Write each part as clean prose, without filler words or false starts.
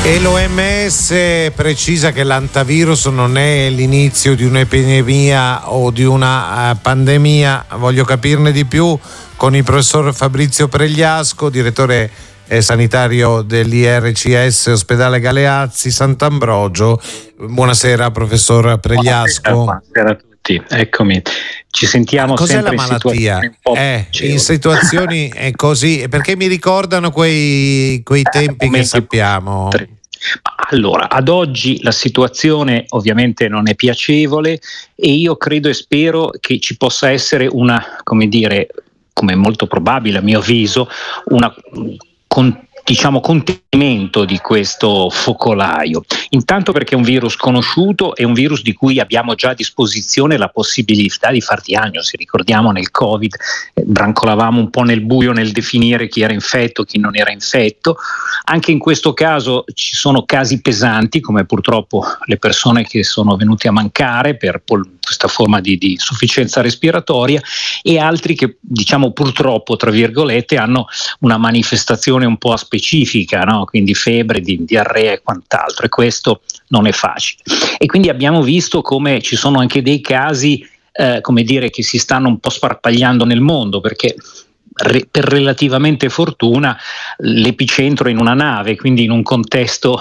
E l'OMS precisa che l'antivirus non è l'inizio di un'epidemia o di una pandemia. Voglio capirne di più con il professor Fabrizio Pregliasco, direttore sanitario dell'IRCS Ospedale Galeazzi Sant'Ambrogio. Buonasera professor Pregliasco. Buonasera a tutti, eccomi. Ci sentiamo. Cos'è sempre la malattia? In situazioni così, perché mi ricordano quei tempi che sappiamo. Allora, ad oggi la situazione ovviamente non è piacevole e io credo e spero che ci possa essere una, come è molto probabile a mio avviso, una contenimento di questo focolaio. Intanto perché è un virus conosciuto, è un virus di cui abbiamo già a disposizione la possibilità di far diagnosi. Ricordiamo nel Covid brancolavamo un po' nel buio nel definire chi era infetto, chi non era infetto. Anche in questo caso ci sono casi pesanti, come purtroppo le persone che sono venute a mancare per questa forma di insufficienza respiratoria, e altri che purtroppo tra virgolette hanno una manifestazione un po' specifica, no? Quindi febbre, diarrea e quant'altro, e questo non è facile. E quindi abbiamo visto come ci sono anche dei casi che si stanno un po' sparpagliando nel mondo, perché per relativamente fortuna l'epicentro è in una nave, quindi in un contesto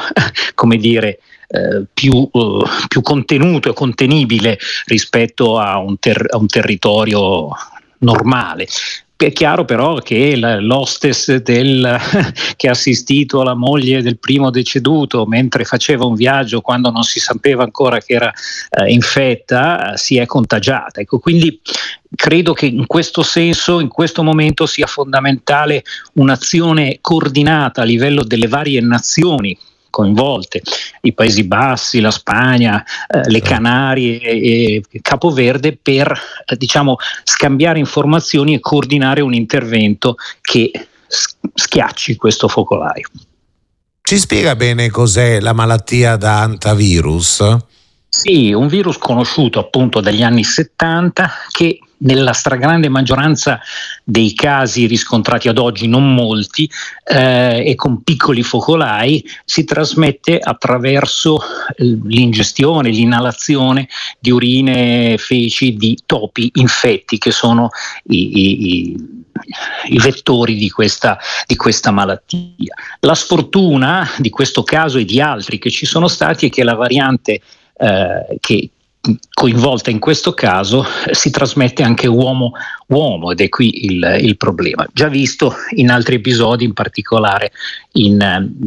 più contenuto e contenibile rispetto a un territorio normale. È chiaro però che l'hostess che ha assistito alla moglie del primo deceduto mentre faceva un viaggio quando non si sapeva ancora che era infetta si è contagiata. Ecco, quindi credo che in questo senso, in questo momento, sia fondamentale un'azione coordinata a livello delle varie nazioni coinvolte, i Paesi Bassi, la Spagna, le Canarie e Capoverde, per scambiare informazioni e coordinare un intervento che schiacci questo focolaio. Ci spiega bene cos'è la malattia da antivirus? Sì, un virus conosciuto appunto dagli anni 70 che nella stragrande maggioranza dei casi riscontrati ad oggi, non molti, e con piccoli focolai, si trasmette attraverso l'ingestione, l'inalazione di urine, feci di topi infetti, che sono i vettori di questa malattia. La sfortuna di questo caso e di altri che ci sono stati è che la variante che coinvolta in questo caso si trasmette anche uomo, ed è qui il problema, già visto in altri episodi, in particolare in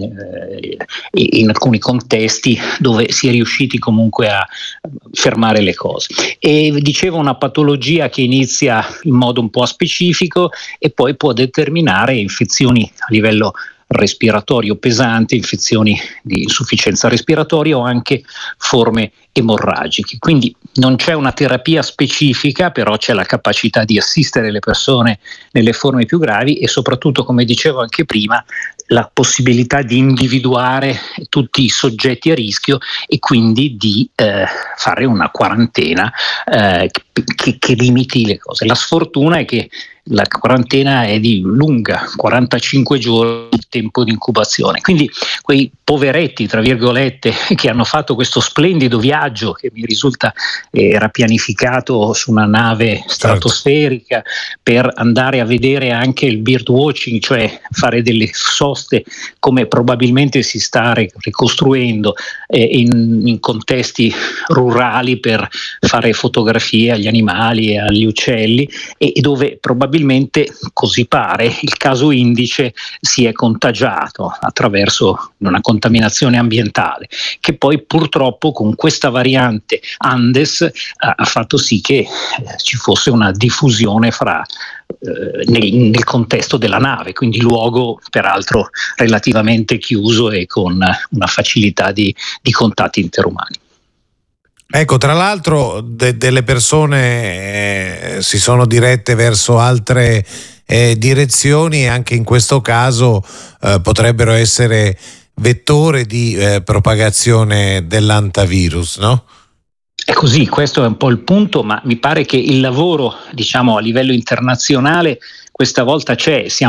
alcuni contesti dove si è riusciti comunque a fermare le cose. E dicevo, una patologia che inizia in modo un po' aspecifico e poi può determinare infezioni a livello respiratorio pesante, infezioni di insufficienza respiratoria o anche forme emorragiche. Quindi non c'è una terapia specifica, però c'è la capacità di assistere le persone nelle forme più gravi e soprattutto, come dicevo anche prima, la possibilità di individuare tutti i soggetti a rischio e quindi di fare una quarantena che limiti le cose. La sfortuna è che la quarantena è di lunga, 45 giorni il tempo di incubazione, quindi quei poveretti, tra virgolette, che hanno fatto questo splendido viaggio, che mi risulta era pianificato su una nave stratosferica, per andare a vedere anche il bird watching, cioè fare delle soste come probabilmente si sta ricostruendo in contesti rurali, per fare fotografie agli animali e agli uccelli, e dove probabilmente, così pare, il caso indice si è contagiato attraverso una contaminazione ambientale, che poi purtroppo con questa variante Andes ha fatto sì che ci fosse una diffusione nel contesto della nave, quindi luogo peraltro relativamente chiuso e con una facilità di contatti interumani. Ecco, tra l'altro delle persone si sono dirette verso altre direzioni, e anche in questo caso potrebbero essere vettore di propagazione dell'antivirus, no? È così, questo è un po' il punto, ma mi pare che il lavoro, a livello internazionale questa volta c'è. Siamo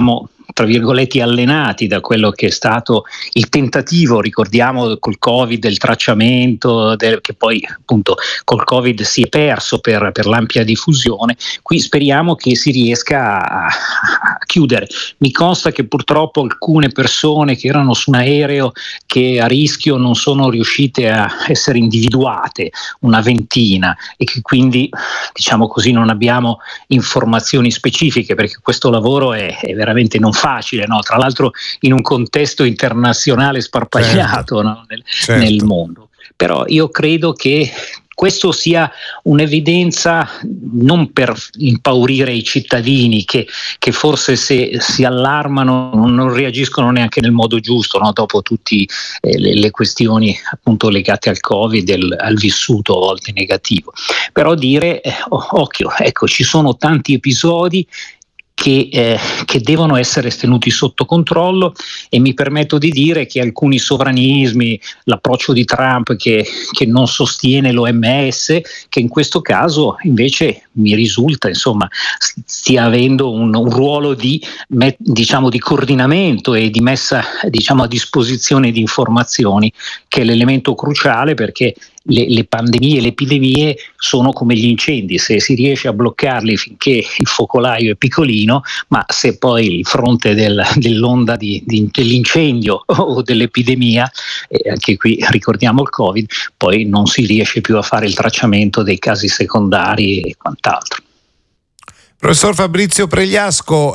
tra virgolette allenati da quello che è stato il tentativo, ricordiamo col Covid, del tracciamento, che poi appunto col Covid si è perso per l'ampia diffusione. Qui speriamo che si riesca a chiudere. Mi consta che purtroppo alcune persone che erano su un aereo che a rischio non sono riuscite a essere individuate, una ventina, e che quindi, diciamo così, non abbiamo informazioni specifiche, perché questo lavoro è veramente non facile, no? Tra l'altro in un contesto internazionale sparpagliato, certo, no? Nel mondo. Però io credo che questo sia un'evidenza non per impaurire i cittadini che forse se si allarmano non reagiscono neanche nel modo giusto, no? Dopo tutte le questioni appunto legate al Covid, al vissuto a volte negativo. Però dire occhio, ecco, ci sono tanti episodi che devono essere tenuti sotto controllo, e mi permetto di dire che alcuni sovranismi, l'approccio di Trump che non sostiene l'OMS, che in questo caso invece mi risulta insomma stia avendo un ruolo di coordinamento e di messa a disposizione di informazioni, che è l'elemento cruciale, perché le pandemie, le epidemie sono come gli incendi: se si riesce a bloccarli finché il focolaio è piccolino, ma se poi il fronte dell'onda dell'incendio o dell'epidemia, anche qui ricordiamo il Covid, poi non si riesce più a fare il tracciamento dei casi secondari e quant'altro. Professor Fabrizio Pregliasco,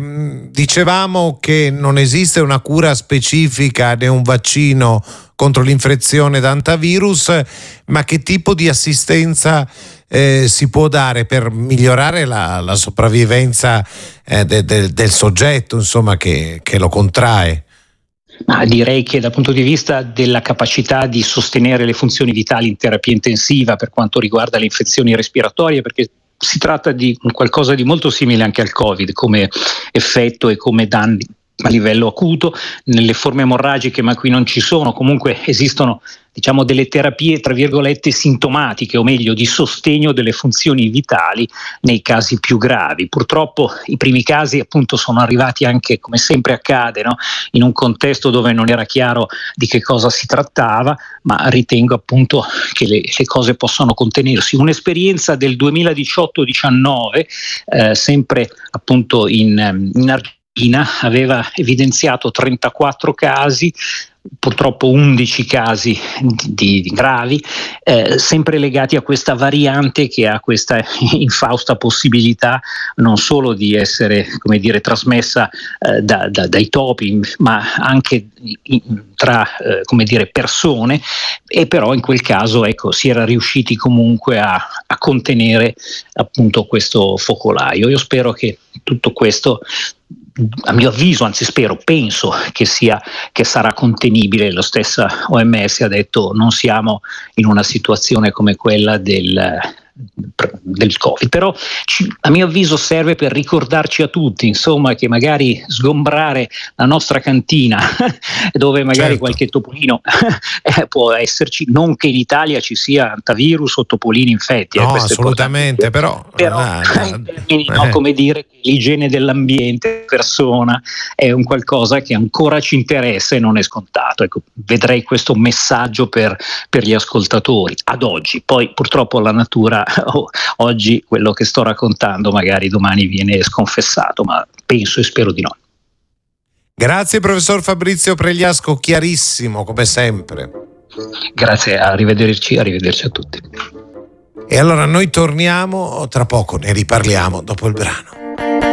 dicevamo che non esiste una cura specifica né un vaccino contro l'infezione da hantavirus, ma che tipo di assistenza si può dare per migliorare la sopravvivenza del soggetto, insomma, che lo contrae? Direi che dal punto di vista della capacità di sostenere le funzioni vitali in terapia intensiva per quanto riguarda le infezioni respiratorie, perché si tratta di qualcosa di molto simile anche al Covid come effetto e come danni a livello acuto, nelle forme emorragiche, ma qui non ci sono. Comunque esistono delle terapie tra virgolette sintomatiche, o meglio di sostegno delle funzioni vitali nei casi più gravi. Purtroppo i primi casi appunto sono arrivati anche, come sempre accade, no? In un contesto dove non era chiaro di che cosa si trattava, ma ritengo appunto che le cose possano contenersi. Un'esperienza del 2018-19 sempre appunto in Argentina aveva evidenziato 34 casi, purtroppo 11 casi di gravi, sempre legati a questa variante che ha questa infausta possibilità non solo di essere, come dire, trasmessa dai topi, ma anche tra come dire, persone, e però in quel caso ecco si era riusciti comunque a contenere appunto questo focolaio. Io spero che tutto questo, a mio avviso, anzi penso che sarà contenibile. Lo stesso OMS ha detto non siamo in una situazione come quella del Covid, però a mio avviso serve per ricordarci a tutti, insomma, che magari sgombrare la nostra cantina dove magari certo, qualche topolino può esserci, non che in Italia ci sia hantavirus o topolini infetti, no, assolutamente, però come dire, che l'igiene dell'ambiente persona è un qualcosa che ancora ci interessa e non è scontato. Ecco, vedrei questo messaggio per gli ascoltatori ad oggi. Poi purtroppo la natura oggi, quello che sto raccontando magari domani viene sconfessato, ma penso e spero di no. Grazie professor Fabrizio Pregliasco, chiarissimo come sempre. Grazie, arrivederci a tutti. E allora noi torniamo tra poco, ne riparliamo dopo il brano.